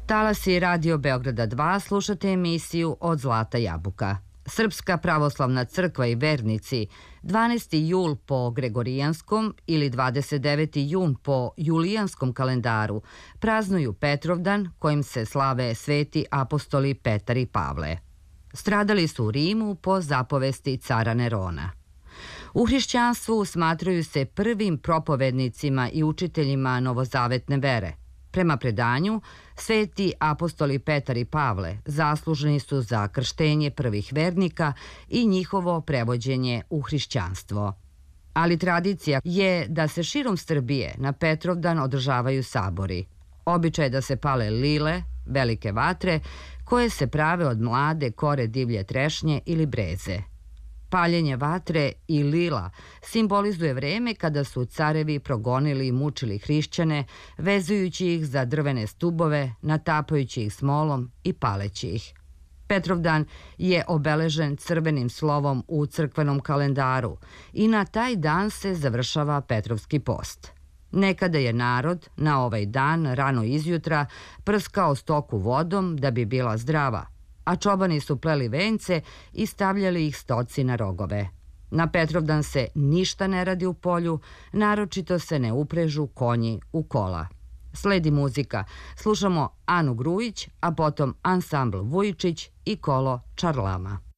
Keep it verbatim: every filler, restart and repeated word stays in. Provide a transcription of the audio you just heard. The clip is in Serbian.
Talasi Radio Beograda dva, slušate emisiju Od Zlata jabuka. Srpska pravoslavna crkva i vernici dvanaesti jul po Gregorijanskom ili dvadeset deveti jun po Julijanskom kalendaru praznuju Petrovdan kojim se slave sveti apostoli Petar i Pavle. Stradali su u Rimu po zapovesti cara Nerona. U hrišćanstvu smatraju se prvim propovednicima i učiteljima novozavetne vere. Prema predanju, sveti apostoli Petar i Pavle zasluženi su za krštenje prvih vernika i njihovo prevođenje u hrišćanstvo. Ali tradicija je da se širom Srbije na Petrovdan održavaju sabori. Običaj je da se pale lile, velike vatre, koje se prave od mlade kore divlje trešnje ili breze. Paljenje vatre i lila simbolizuje vreme kada su carevi progonili i mučili hrišćane, vezujući ih za drvene stubove, natapajući ih smolom i paleći ih. Petrovdan je obeležen crvenim slovom u crkvenom kalendaru i na taj dan se završava Petrovski post. Nekada je narod na ovaj dan rano izjutra prskao stoku vodom da bi bila zdrava, a čobani su pleli vence i stavljali ih stoci na rogove. Na Petrovdan se ništa ne radi u polju, naročito se ne uprežu konji u kola. Sledi muzika, slušamo Anu Grujić, a potom ansambl Vujičić i kolo Čarlama.